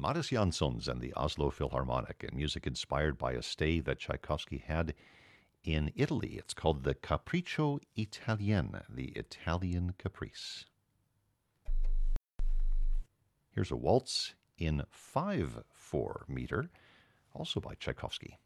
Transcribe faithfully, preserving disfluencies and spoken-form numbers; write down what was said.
Mattis Janssons and the Oslo Philharmonic, and music inspired by a stay that Tchaikovsky had in Italy. It's called the Capriccio Italien, the Italian Caprice. Here's a waltz in five four meter, also by Tchaikovsky.